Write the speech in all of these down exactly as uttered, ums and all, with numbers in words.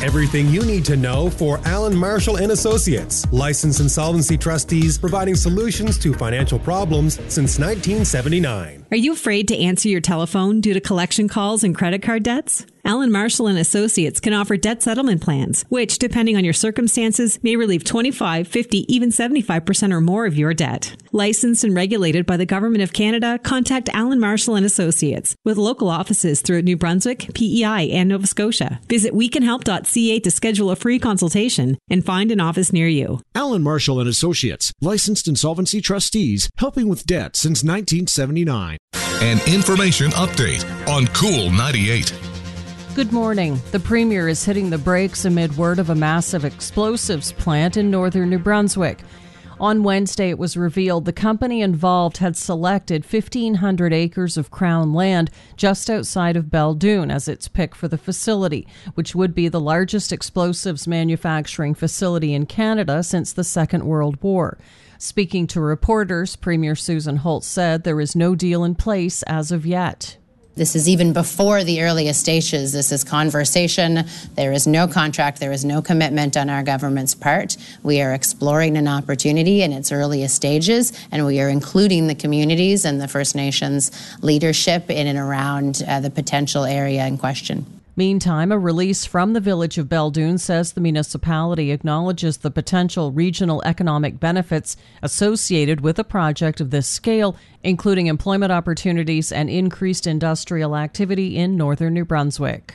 Everything you need to know for Allen Marshall and Associates, licensed insolvency trustees providing solutions to financial problems since nineteen seventy-nine. Are you afraid to answer your telephone due to collection calls and credit card debts? Allen Marshall and Associates can offer debt settlement plans, which, depending on your circumstances, may relieve twenty-five, fifty, even seventy-five percent or more of your debt. Licensed and regulated by the Government of Canada, contact Allen Marshall and Associates with local offices throughout New Brunswick, P E I, and Nova Scotia. Visit we can help dot c a to schedule a free consultation and find an office near you. Allen Marshall and Associates, licensed insolvency trustees, helping with debt since nineteen seventy-nine. An information update on Cool ninety-eight. Good morning. The Premier is hitting the brakes amid word of a massive explosives plant in northern New Brunswick. On Wednesday, it was revealed the company involved had selected fifteen hundred acres of Crown land just outside of Beldoon as its pick for the facility, which would be the largest explosives manufacturing facility in Canada since the Second World War. Speaking to reporters, Premier Susan Holt said there is no deal in place as of yet. This is even before the earliest stages. This is conversation. There is no contract. There is no commitment on our government's part. We are exploring an opportunity in its earliest stages, and we are including the communities and the First Nations leadership in and around uh, the potential area in question. Meantime, a release from the village of Beldoon says the municipality acknowledges the potential regional economic benefits associated with a project of this scale, including employment opportunities and increased industrial activity in northern New Brunswick.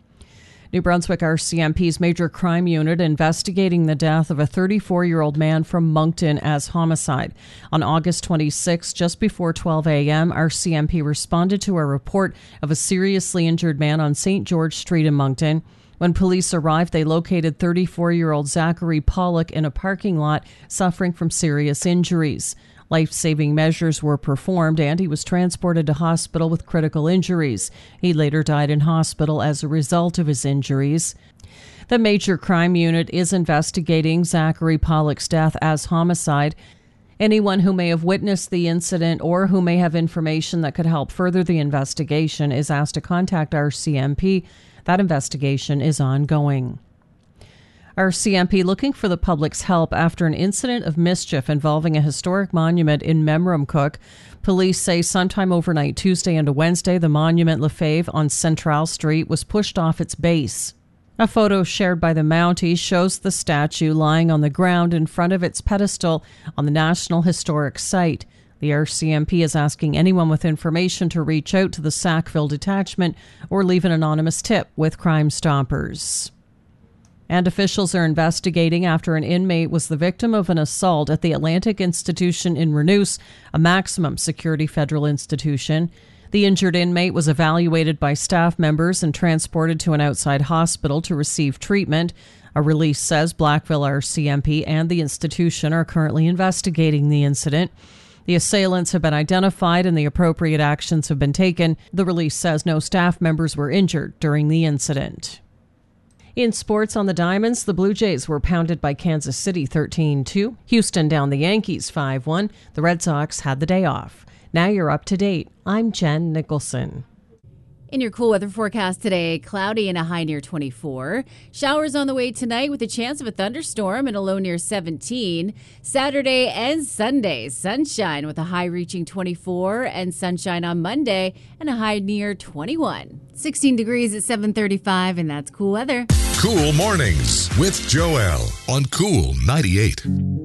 New Brunswick R C M P's major crime unit investigating the death of a thirty-four-year-old man from Moncton as homicide. On August twenty-sixth, just before twelve a.m., R C M P responded to a report of a seriously injured man on Saint George Street in Moncton. When police arrived, they located thirty-four-year-old Zachary Pollock in a parking lot suffering from serious injuries. Life-saving measures were performed and he was transported to hospital with critical injuries. He later died in hospital as a result of his injuries. The major crime unit is investigating Zachary Pollock's death as homicide. Anyone who may have witnessed the incident or who may have information that could help further the investigation is asked to contact R C M P. That investigation is ongoing. R C M P looking for the public's help after an incident of mischief involving a historic monument in Memramcook. Police say sometime overnight Tuesday into Wednesday, the monument Lefebvre on Central Street was pushed off its base. A photo shared by the Mounties shows the statue lying on the ground in front of its pedestal on the National Historic Site. The R C M P is asking anyone with information to reach out to the Sackville Detachment or leave an anonymous tip with Crime Stoppers. And officials are investigating after an inmate was the victim of an assault at the Atlantic Institution in Renouse, a maximum security federal institution. The injured inmate was evaluated by staff members and transported to an outside hospital to receive treatment. A release says Blackville R C M P and the institution are currently investigating the incident. The assailants have been identified and the appropriate actions have been taken. The release says no staff members were injured during the incident. In sports on the Diamonds, the Blue Jays were pounded by Kansas City thirteen two. Houston down the Yankees five one. The Red Sox had the day off. Now you're up to date. I'm Jen Nicholson. In your cool weather forecast today, cloudy and a high near twenty-four. Showers on the way tonight with a chance of a thunderstorm and a low near seventeen. Saturday and Sunday, sunshine with a high reaching twenty-four and sunshine on Monday and a high near twenty-one. sixteen degrees at seven thirty-five, and that's cool weather. Cool Mornings with Joelle on Cool ninety-eight.